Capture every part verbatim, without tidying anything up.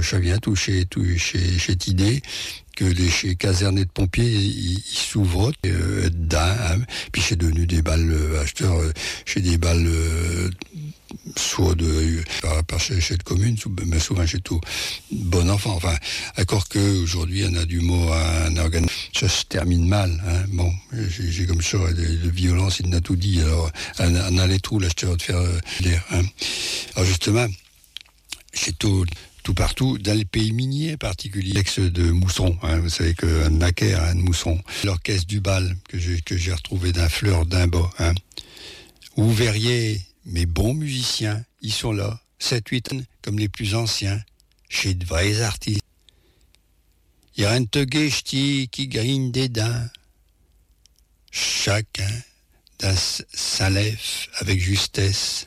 je viens tout chez, tout chez, chez Tidé, que les, chez casernés de pompiers, ils, ils s'ouvrent, euh, d'un, hein. Puis c'est devenu des balles euh, acheteurs, euh, chez des balles, euh, soit de, euh, pas chez, chez de commune, mais souvent chez tout bon enfant. Enfin, encore que aujourd'hui, on a du mot à un organe, ça se termine mal, hein. Bon, j'ai, j'ai comme ça, de, de violence, il n'a tout dit. Alors, on a, on a les trous, l'acheteur de faire euh, l'air, hein. Alors justement, chez tout, tout partout, dans les pays miniers en particulier, l'ex de Mousson, hein, vous savez que Naquer, hein, de Mousson, l'orchestre du bal que j'ai, que j'ai retrouvé d'un Fleur d'un bas, hein, où vous verriez mes bons musiciens, ils sont là, sept huit comme les plus anciens, chez de vrais artistes. Il y a un tegué ch'ti qui grigne des dents. Chacun d'un s'enlève avec justesse.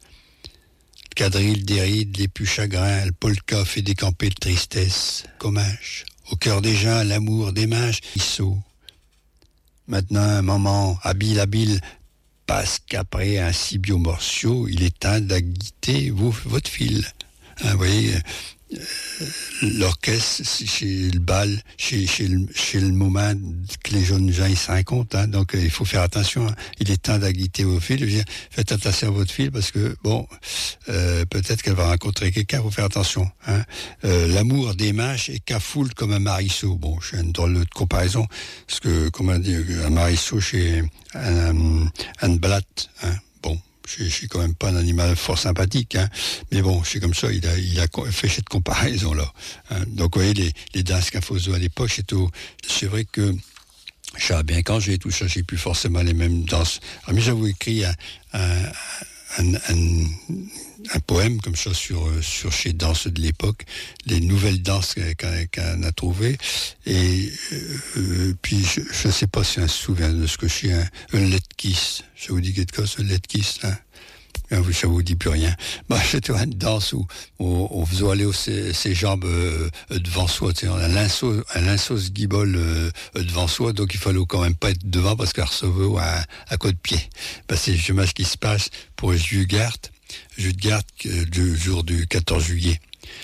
Le quadrille déride les plus chagrins, le polka fait décamper de tristesse. Commage, au cœur des gens, l'amour des mains, il saut. Maintenant, un moment, habile, habile, parce qu'après un si biomortiaux, il est temps d'aguiter vous, votre fil. Hein, vous voyez, euh, l'orchestre, chez le bal, chez, chez, le, chez le moment que les jeunes gens ils se rencontrent, hein, donc euh, il faut faire attention. Hein. Il est temps d'aguiter vos fils. Je veux dire, faites attention à votre fil parce que, bon, euh, peut-être qu'elle va rencontrer quelqu'un, il faut faire attention. Hein. Euh, l'amour des mâches est cafoule comme un marisseau. Bon, je fais une drôle de comparaison, parce que, comment dire, un marisseau chez un, un blatte, hein, bon. Je, je suis quand même pas un animal fort sympathique, hein. Mais bon, c'est comme ça, il a, il a fait cette comparaison-là. Hein. Donc, vous voyez, les, les danses Cafozo à l'époque, c'est, au, c'est vrai que je savais bien quand j'ai tout ça, j'ai plus forcément les mêmes danses. Alors, mais j'avais écrit un, un, un, un, un poème comme ça sur, sur ces danses de l'époque, les nouvelles danses qu'on, qu'on a trouvées. Et euh, puis, je ne sais pas si on se souvient de ce que c'est un, un let kiss. Ça vous dit quelque chose, un let kiss, hein? Ça vous dit plus rien. Bah, c'était une danse où on, on faisait aller ses, ses jambes euh, devant soi. Tu sais, un linceau, un linceau se guibole euh, devant soi, donc il fallait quand même pas être devant parce qu'elle recevait à, à côté de pied. Bah, c'est justement ce qui se passe pour Jugarde, Jugarde, le jour du quatorze juillet.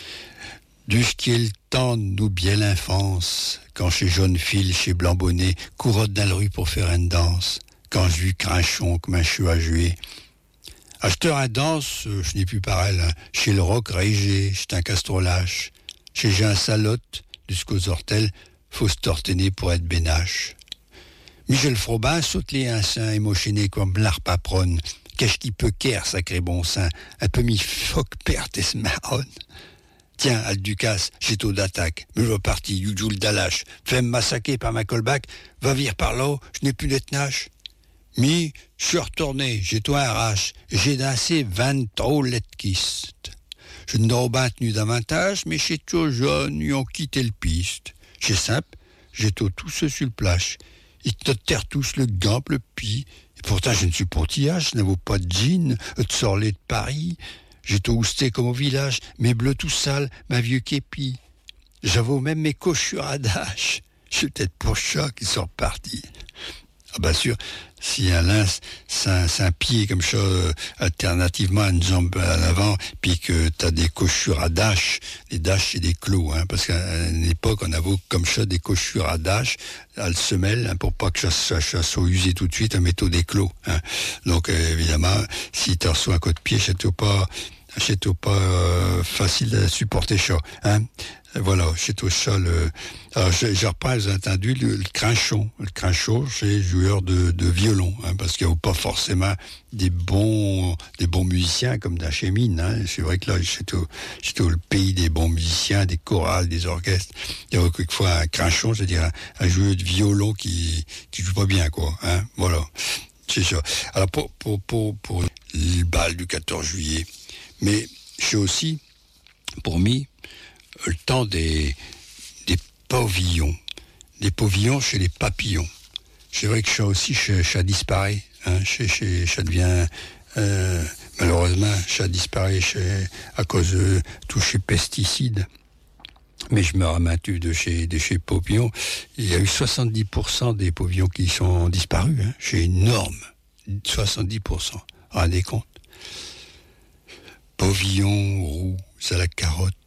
Du qui est le temps de nous bien l'enfance, quand chez jaune fil, chez blanc bonnet, courotte dans la rue pour faire une danse, quand je vis crinchon comme un chou à jouer. Acheteur à danse, euh, je n'ai plus pareil, hein. Chez le roc régé, j'étais un castro lâche. Chez j'ai un salotte, jusqu'aux ortels, faut se tortenner pour être bénache. Michel Frobin saute les un sein émotionné comme l'arpapronne. Qu'est-ce qui peut qu'air, sacré bon sein, un peu mi phoque perte et se marronne. Tiens, Alducas, j'ai taux d'attaque, me reparti, Yujoul Dalache, fais me massacrer par ma colbac, va vire par là, je n'ai plus d'etnache. Mi, je suis retourné, j'ai toi un rache, et j'ai dansé vingt trop letkistes. Je n'aurais pas tenu davantage, mais chez tout jeunes, ils ont quitté le piste. Chez simple, j'ai tout tous sur le plage. Ils te terrent tous le gant, le pis. Et pourtant, je ne suis pas tillage, je n'avais pas de jean, de sorlet de Paris. J'ai tout ousté comme au village, mes bleus tout sales, ma vieux képi. J'avais même mes cochures à dash. Je suis peut-être pour ça qu'ils sont repartis. Ah bien sûr, si un lynx, c'est un, c'est un pied comme ça, euh, alternativement à une jambe à l'avant, puis que t'as des cochures à dash, les dash c'est des clous, hein, parce qu'à une époque on avait comme ça des cochures à dash, à le semelle, hein, pour pas que ça, ça, ça soit usé tout de suite, un métaux des clous, hein. Donc euh, évidemment, si tu reçois un coup de pied, c'est tout pas, c'est tout pas euh, facile à supporter ça, hein. Voilà, c'est tout ça. Le... Alors, je, je reprends, j'ai entendu le, le crinchon. Le crinchon, c'est joueur de, de violon, hein, parce qu'il n'y a pas forcément des bons, des bons musiciens comme dans chez Mine. Hein. C'est vrai que là, c'est tout, c'est tout le pays des bons musiciens, des chorales, des orchestres. Il y a quelquefois un crinchon, c'est-à-dire un, un joueur de violon qui qui joue pas bien, quoi. Hein. Voilà, c'est ça. Alors pour pour pour pour le bal du quatorze juillet, mais c'est aussi pour moi le temps des, des pavillons. Des pavillons chez les papillons. C'est vrai que ça aussi, ça disparaît. Hein, chez, chez, ça devient... Euh, malheureusement, ça disparaît chez, à cause de tous ces pesticides. Mais je me ramène de chez, de chez pavillons. Il y a eu soixante-dix pour cent des pavillons qui sont disparus. Hein, c'est énorme. soixante-dix pour cent. Rendez compte. Pavillons roux à la carotte.